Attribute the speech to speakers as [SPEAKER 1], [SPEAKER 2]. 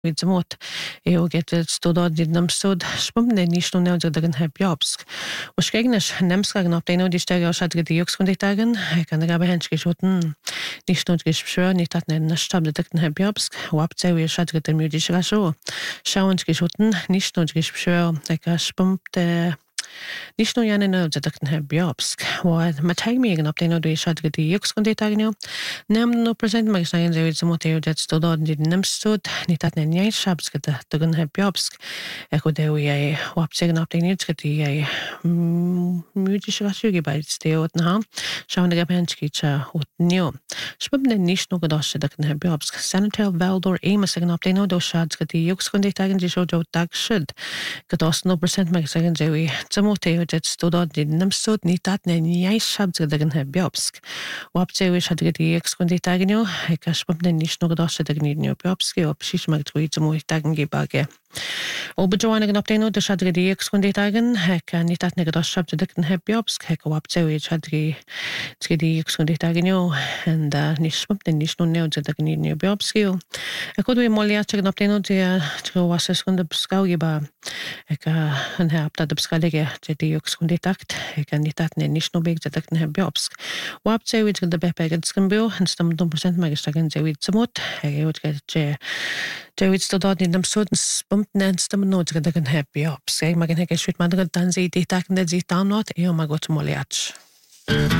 [SPEAKER 1] Vidimot, eu get stodod namstod spumne nicht nur dagen heb jobsk. Och skegnes nemskagen op den die stege aus hat gediox von tagen, kann aber henske schoten nicht nur geschwör nicht hat nen stab de dagen heb jobsk, wap zewe schat get mir die so. Schauen geschoten nicht nur geschwör, der spumte nicht nur jane no dagen heb jobsk. Wa matag mi op den die schat gediox von tagen. Nem no present mag sagen ze vidimot eu det stodod die namstod niet hat nen jij shabs get dagen heb jobsk. Eko de we wap zeggen op den niet get die mydisch rasjuge bei steot na. Schauen der benchki cha hot new. Spubne nicht nur gedacht dagen heb jobsk. Senator Valdor Amos sagen op den do shads get die jux von tagen die so dag should. Gedacht no present mag sagen ze we Timoteo det stodod die namstod niet hat nen jij shabs get dagen heb jobsk. Wap ze we shad get die jux von tagen jo. Ik spubne nicht nur gedacht dagen niet new jobski op shish mag tweet mo tagen gebage. Oberjoinen op den de shad die jux von tagen. Ik niet hat ne gedacht shab dagen heb jobsk. Ik wap ze we shad die jux von tagen jo. En nicht spubne nicht nur new dagen niet new jobski. Ik had we molia tegen op den de was es von de skau geba. Ik en heb dat de skalige die jux von takt. Ik niet hat ne nicht nur big dagen heb jobsk. Wap ze we de bepe skambio en stam 100% mag sagen ze we zmot. Ik het get David stodod in dem soden spumten stam no dagen heb jobsk. Ik mag en ik shit man dan ze die taken dat ze dan not. Eu mag got moliach.